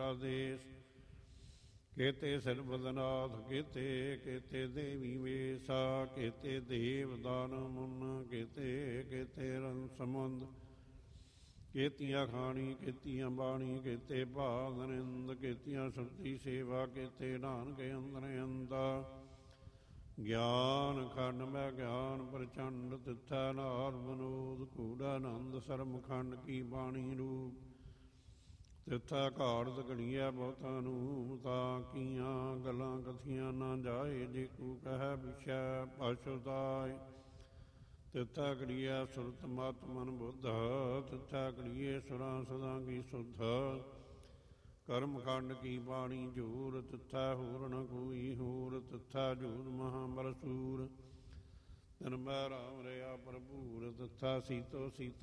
ਦੇਸ। ਕੇਤੇ ਸਿਰਬਦਨਾਥ ਕੇਤੇ ਦੇਵੀ ਵੇਸਾ। ਕੇਤੇ ਦੇਵ ਦਾਨ ਮੁਨ ਕੇਤੇ ਰਨ ਸਮੁੰਦ। ਕੇਤੀਆਂ ਖਾਣੀ ਕੇਤੀਆਂ ਬਾਣੀ ਕੇਤੇ ਭਾਗ ਨਿੰਦ। ਕੇਤੀਆਂ ਸੁਰਤੀ ਸੇਵਾ ਕੇਤੇ ਨਾਨਕ ਅੰਦਰ ਅੰਦਾ। ਗਿਆਨ ਖੰਡ ਮੈਂ ਗਿਆਨ ਪ੍ਰਚੰਡ ਤਿੱਥੈ ਨਾਰ ਬਨੋਦ। ਕੂੜਾਨੰਦ ਸਰਮ ਖੰਡ ਕੀ ਬਾਣੀ ਰੂਪ। ਤਿੱਥੈ ਘਾੜਤ ਘੜੀਐ ਬਹੁਤਾਂ ਨੂੰ। ਤਾਂ ਕੀਆਂ ਗੱਲਾਂ ਕਥੀਆਂ ਨਾ ਜਾਏ। ਜੇ ਕੂ ਕਹਿ ਵਿਸ਼ੈ ਪਛੁਤਾਏ। ਤਿੱਥੈ ਘੜੀਐ ਸੁਰਤ ਮਤ ਮਨ ਬੁੱਧ। ਤਿੱਥੈ ਘੜੀਐ ਸੁਰਾਂ ਸਦਾ ਕੀ ਸੁਧ। ਕਰਮ ਖੰਡ ਕੀ ਬਾਣੀ ਜੂਰ। ਤਿੱਥੈ ਹੋਰ ਨ ਕੋਈ ਹੋਰ। ਤਿੱਥੈ ਜੂਰ ਮਹਾਂਬਰ ਸੂਰ। ਤਿਨ ਮੈਂ ਰਾਮ ਰਿਆ ਭਰਪੂਰ। ਤਿੱਥੈ ਸੀਤੋ ਸੀਤਾ